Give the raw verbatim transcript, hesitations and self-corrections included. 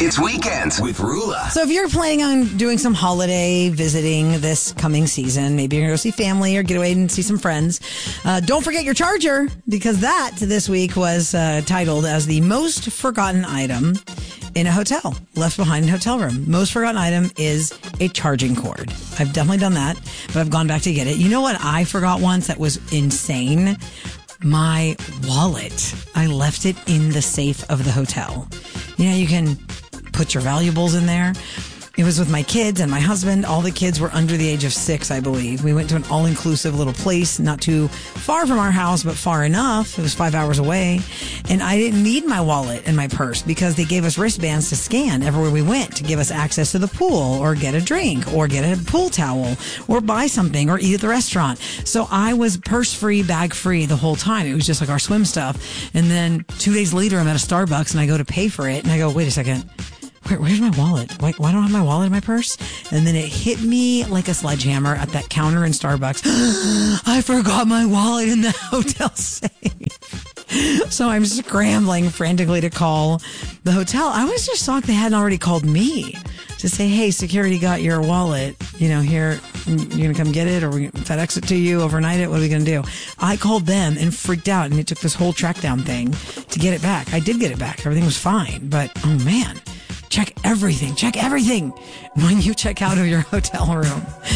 It's Weekends with Rula. So if you're planning on doing some holiday visiting this coming season, maybe you're going to go see family or get away and see some friends, uh, don't forget your charger, because that this week was uh, titled as the most forgotten item in a hotel, left behind in a hotel room. Most forgotten item is a charging cord. I've definitely done that, but I've gone back to get it. You know what I forgot once that was insane? My wallet. I left it in the safe of the hotel. You know, you can put your valuables in there. It was with my kids and my husband. All the kids were under the age of six, I believe. We went to an all-inclusive little place, not too far from our house, but far enough. It was five hours away. And I didn't need my wallet and my purse because they gave us wristbands to scan everywhere we went to give us access to the pool or get a drink or get a pool towel or buy something or eat at the restaurant. So I was purse-free, bag-free the whole time. It was just like our swim stuff. And then two days later, I'm at a Starbucks and I go to pay for it. And I go, wait a second. Where, where's my wallet? Why, why don't I have my wallet in my purse? And then it hit me like a sledgehammer at that counter in Starbucks. I forgot my wallet in the hotel safe. So I'm scrambling frantically to call the hotel. I was just shocked they hadn't already called me to say, hey, security got your wallet. You know, here, you're going to come get it or we FedEx it to you, overnight it. What are we going to do? I called them and freaked out, and it took this whole track down thing to get it back. I did get it back. Everything was fine. But, oh, man. Check everything. Check everything when you check out of your hotel room.